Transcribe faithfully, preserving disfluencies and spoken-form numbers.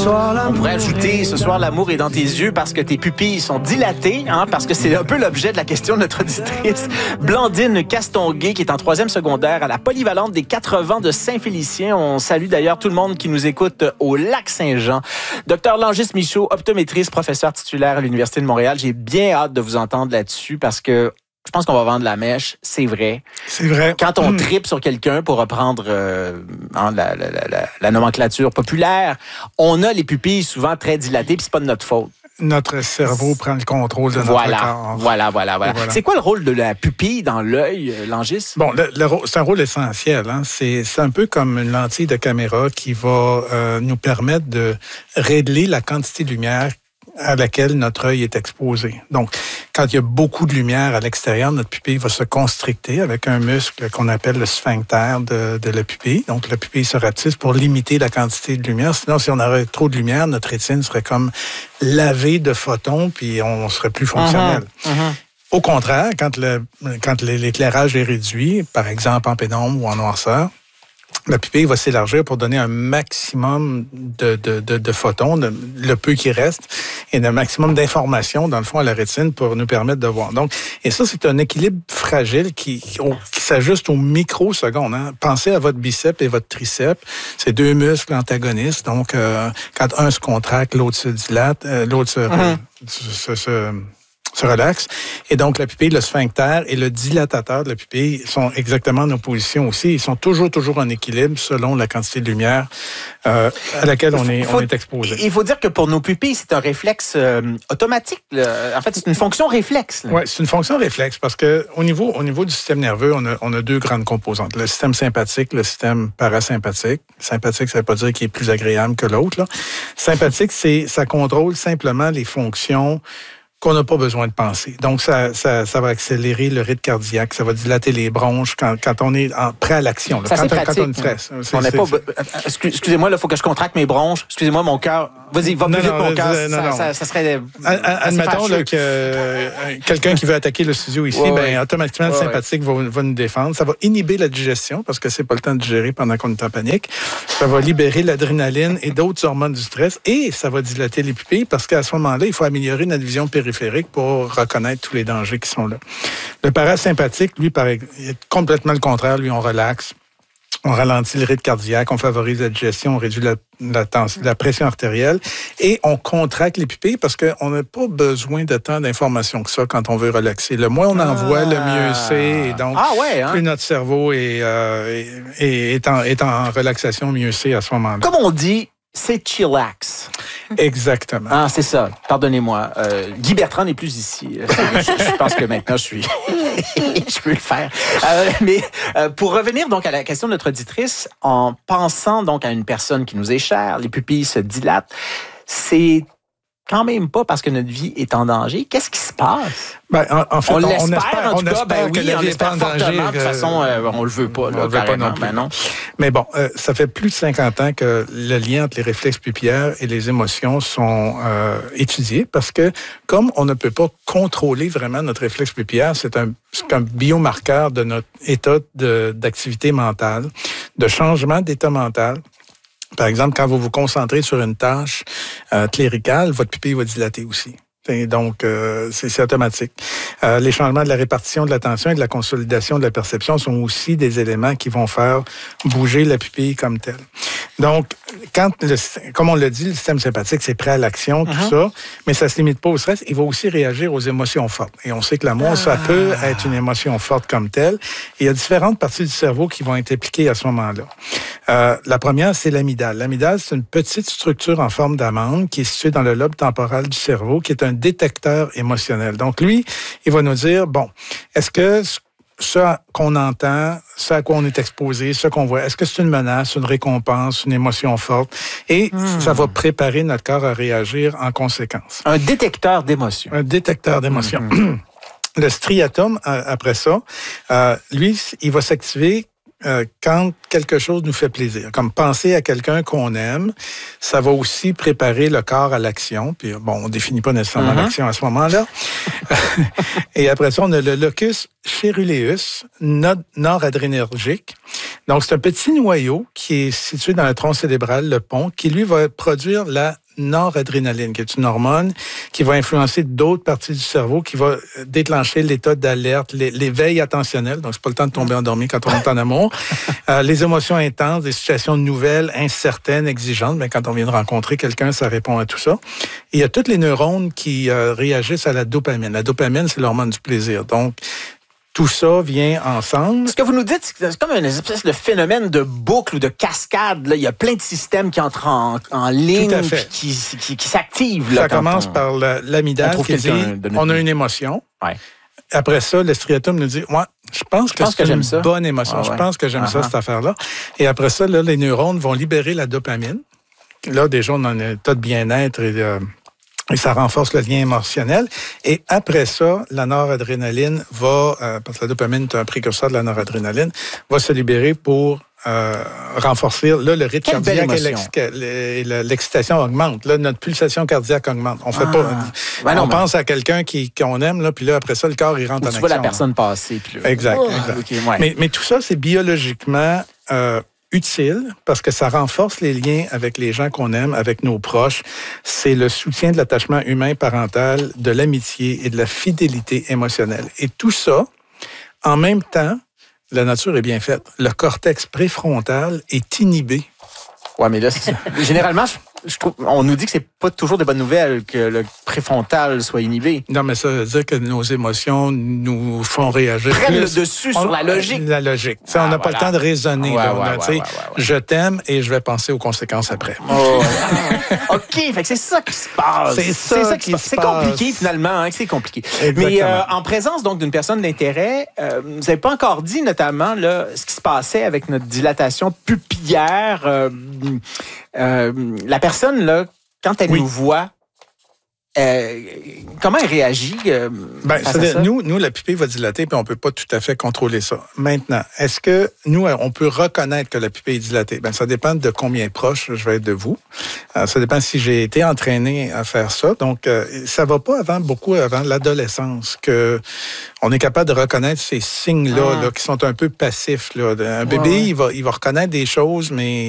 On pourrait ajouter ce soir l'amour est dans tes yeux parce que tes pupilles sont dilatées, hein, parce que c'est un peu l'objet de la question de notre auditrice Blandine Castonguay, qui est en troisième secondaire à la polyvalente des quatre-vents de Saint-Félicien. On salue d'ailleurs tout le monde qui nous écoute au Lac-Saint-Jean. Docteur Langis Michaud, optométriste, professeur titulaire à l'Université de Montréal. J'ai bien hâte de vous entendre là-dessus parce que je pense qu'on va vendre la mèche, c'est vrai. C'est vrai. Quand on mmh. tripe sur quelqu'un, pour reprendre euh, hein, la, la, la, la nomenclature populaire, on a les pupilles souvent très dilatées, puis c'est pas de notre faute. Notre cerveau prend le contrôle de voilà, notre corps. Voilà, voilà, voilà. voilà. C'est quoi le rôle de la pupille dans l'œil, Langis? Bon, le, le, c'est un rôle essentiel. Hein? C'est, c'est un peu comme une lentille de caméra qui va euh, nous permettre de régler la quantité de lumière à laquelle notre œil est exposé. Donc, quand il y a beaucoup de lumière à l'extérieur, notre pupille va se constricter avec un muscle qu'on appelle le sphincter de, de la pupille. Donc, la pupille se rapetisse pour limiter la quantité de lumière. Sinon, si on avait trop de lumière, notre rétine serait comme lavée de photons, puis on serait plus fonctionnel. Uh-huh. Uh-huh. Au contraire, quand, le, quand l'éclairage est réduit, par exemple en pénombre ou en noirceur, la pupille va s'élargir pour donner un maximum de, de, de, de photons, de, le peu qui reste, et un maximum d'informations, dans le fond, à la rétine pour nous permettre de voir. Donc, et ça, c'est un équilibre fragile qui, qui, qui s'ajuste aux microsecondes. Hein. Pensez à votre biceps et votre triceps. C'est deux muscles antagonistes. Donc, euh, quand un se contracte, l'autre se dilate, euh, l'autre se, mm-hmm. se, se, se se relaxe. Et donc, la pupille, le sphincter et le dilatateur de la pupille sont exactement en opposition aussi. Ils sont toujours, toujours en équilibre selon la quantité de lumière euh, à laquelle on est, faut, on est exposé. Il faut dire que pour nos pupilles, c'est un réflexe euh, automatique. Là. En fait, c'est une fonction réflexe. Oui, c'est une fonction réflexe parce que au niveau, au niveau du système nerveux, on a, on a deux grandes composantes. Le système sympathique, le système parasympathique. Sympathique, ça ne veut pas dire qu'il est plus agréable que l'autre. Là. Sympathique, c'est ça contrôle simplement les fonctions qu'on n'a pas besoin de penser. Donc, ça, ça, ça va accélérer le rythme cardiaque, ça va dilater les bronches quand, quand on est en, prêt à l'action. Là, ça, quand, c'est pratique. Quand on stresse. On n'est pas... Excusez-moi, il faut que je contracte mes bronches. Excusez-moi, mon cœur. Vas-y, va plus vite, mon cœur. Ça, non, ça, ça serait... Admettons là, que euh, quelqu'un qui veut attaquer le studio ici, ouais, ben, ouais. automatiquement, le ouais, sympathique ouais. va, va nous défendre. Ça va inhiber la digestion parce que c'est pas le temps de digérer pendant qu'on est en panique. Ça va libérer l'adrénaline et d'autres hormones du stress et ça va dilater les pupilles parce qu'à ce moment-là, il faut améliorer notre vision périphérique pour reconnaître tous les dangers qui sont là. Le parasympathique, lui, est complètement le contraire. Lui, on relaxe, on ralentit le rythme cardiaque, on favorise la digestion, on réduit la, la, tension, la pression artérielle et on contracte les pupilles parce qu'on n'a pas besoin de tant d'informations que ça quand on veut relaxer. Le moins on en voit, ah. le mieux c'est. Et donc, ah ouais, hein? plus notre cerveau est, euh, est, est, en, est en relaxation, mieux c'est à ce moment-là. Comme on dit, c'est chillax. Exactement. Ah, c'est ça. Pardonnez-moi. Euh, Guy Bertrand n'est plus ici. je, je pense que maintenant, je suis... je peux le faire. Euh, mais euh, pour revenir donc à la question de notre auditrice, en pensant donc à une personne qui nous est chère, les pupilles se dilatent, c'est quand même pas parce que notre vie est en danger. Qu'est-ce qui se passe? Ben, en, en fait, on, on l'espère, on espère, en tout cas. Ben que oui, la on vie l'espère est en fortement. danger. De toute façon, euh, on le veut pas. Là, on le veut pas non plus. Ben non. Mais bon, euh, ça fait plus de cinquante ans que le lien entre les réflexes pupillaires et les émotions sont euh, étudiés parce que comme on ne peut pas contrôler vraiment notre réflexe pupillaire, c'est un, c'est un biomarqueur de notre état de, d'activité mentale, de changement d'état mental. Par exemple, quand vous vous concentrez sur une tâche euh, cléricale, votre pupille va dilater aussi. Et donc, euh, c'est, c'est automatique. Euh, les changements de la répartition de l'attention et de la consolidation de la perception sont aussi des éléments qui vont faire bouger la pupille comme telle. Donc, quand, le, comme on l'a dit, le système sympathique, c'est prêt à l'action, tout uh-huh. ça, mais ça se limite pas au stress. Il va aussi réagir aux émotions fortes. Et on sait que l'amour, ah. ça peut être une émotion forte comme telle. Et il y a différentes parties du cerveau qui vont être impliquées à ce moment-là. Euh, la première, c'est l'amygdale. L'amygdale, c'est une petite structure en forme d'amande qui est située dans le lobe temporal du cerveau, qui est un détecteur émotionnel. Donc, lui, il va nous dire, bon, est-ce que ce qu'on entend, ce à quoi on est exposé, ce qu'on voit, est-ce que c'est une menace, une récompense, une émotion forte? Et hmm. ça va préparer notre corps à réagir en conséquence. Un détecteur d'émotions. Un détecteur d'émotions. Hmm. Le striatum, après ça, euh, lui, il va s'activer euh, quand quelque chose nous fait plaisir, comme penser à quelqu'un qu'on aime, ça va aussi préparer le corps à l'action. Puis bon, on définit pas nécessairement mm-hmm. l'action à ce moment-là. Et après ça, on a le locus ceruleus noradrénergique. Donc, c'est un petit noyau qui est situé dans le tronc cérébral, le pont, qui, lui, va produire la noradrénaline, qui est une hormone qui va influencer d'autres parties du cerveau, qui va déclencher l'état d'alerte, l'éveil attentionnel. Donc, c'est pas le temps de tomber endormi quand on est en amour. Euh, les émotions intenses, des situations nouvelles, incertaines, exigeantes. Mais quand on vient de rencontrer quelqu'un, ça répond à tout ça. Et il y a tous les neurones qui euh, réagissent à la dopamine. La dopamine, c'est l'hormone du plaisir. Donc, tout ça vient ensemble. Ce que vous nous dites, c'est comme une espèce de phénomène de boucle ou de cascade. Là. Il y a plein de systèmes qui entrent en, en ligne et qui, qui, qui s'activent. Là, ça commence on, par l'amygdale qui dit on a une émotion. Ouais. Après ça, le striatum nous dit ouais, je pense je que c'est une ça. bonne émotion. Ah, ouais. Je pense que j'aime uh-huh. ça, cette affaire-là. Et après ça, là, les neurones vont libérer la dopamine. Là, déjà, on a un état de bien-être et de... Et ça renforce le lien émotionnel. Et après ça, la noradrénaline va, euh, parce que la dopamine est un précurseur de la noradrénaline, va se libérer pour euh, renforcer là, le rythme Quelle cardiaque et l'excitation augmente. Là, notre pulsation cardiaque augmente. On fait ah. pas. Ben non, on mais... pense à quelqu'un qui qu'on aime, là, puis là, après ça, le corps, il rentre en tu action. Tu vois la personne là. passer. Puis là... Exact. Oh, exact. Okay, ouais. mais, mais tout ça, c'est biologiquement... Euh, utile parce que ça renforce les liens avec les gens qu'on aime, avec nos proches. C'est le soutien de l'attachement humain parental, de l'amitié et de la fidélité émotionnelle. Et tout ça, en même temps, la nature est bien faite. Le cortex préfrontal est inhibé. Ouais, mais là, c'est... généralement, je, je trouve, on nous dit que c'est pas toujours des bonnes nouvelles que le préfrontal soit inhibé. Non, mais ça veut dire que nos émotions nous font réagir. Prennent plus. le dessus on, sur la logique. La logique. Ah, on n'a voilà. pas le temps de raisonner. Ouais, là, ouais, là, ouais, ouais, ouais, ouais. Je t'aime et je vais penser aux conséquences après. Oh. OK, fait que c'est ça qui se passe. C'est ça, c'est ça qui, qui se passe. C'est compliqué, finalement. Hein, c'est compliqué. Exactement. Mais euh, en présence donc d'une personne d'intérêt, euh, vous n'avez pas encore dit, notamment, là, ce qui se passait avec notre dilatation pupillaire. Euh, euh, la personne, là, quand elle oui. nous voit, Euh, comment elle réagit? Euh, ben, c'est-à-dire, nous, nous, la pupille va dilater, puis on peut pas tout à fait contrôler ça. Maintenant, est-ce que nous, on peut reconnaître que la pupille est dilatée? Ben, ça dépend de combien proche je vais être de vous. Euh, ça dépend si j'ai été entraîné à faire ça. Donc, euh, ça va pas avant beaucoup avant l'adolescence que on est capable de reconnaître ces signes-là, ah. là, qui sont un peu passifs. Là. Un bébé, ouais, ouais. il va, il va reconnaître des choses, mais